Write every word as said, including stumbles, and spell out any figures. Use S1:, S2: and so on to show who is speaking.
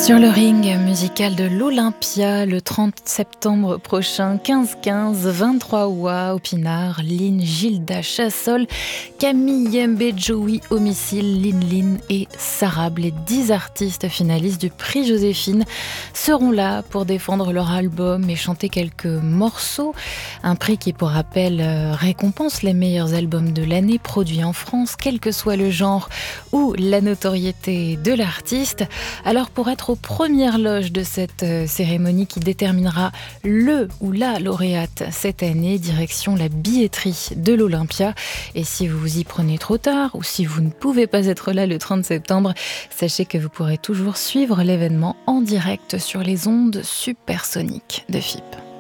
S1: Sur le ring musical de l'Olympia, le trente septembre prochain, quinze quinze, vingt-trois Oua, Opinard, Lynn, Gilda, Chassol, Camille Mbé, Joey, Homicile, Lynn Lynn et Sarab, les dix artistes finalistes du prix Joséphine, seront là pour défendre leur album et chanter quelques morceaux. Un prix qui, pour rappel, récompense les meilleurs albums de l'année produits en France, quel que soit le genre ou la notoriété de l'artiste. Alors pour être aux premières loges de cette cérémonie qui déterminera le ou la lauréate cette année, direction la billetterie de l'Olympia. Et si vous vous y prenez trop tard ou si vous ne pouvez pas être là le trente septembre, sachez que vous pourrez toujours suivre l'événement en direct sur les ondes supersoniques de F I P.